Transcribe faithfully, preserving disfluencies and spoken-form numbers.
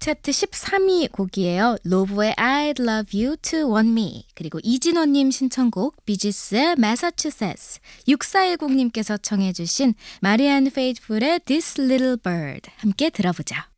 차트 십삼 위 곡이에요. 로브의 I'd love you to want me. 그리고 이진호님 신청곡 비지스의 Massachusetts. 육사일공님께서 청해 주신 마리안 페이트풀의 This Little Bird 함께 들어보죠.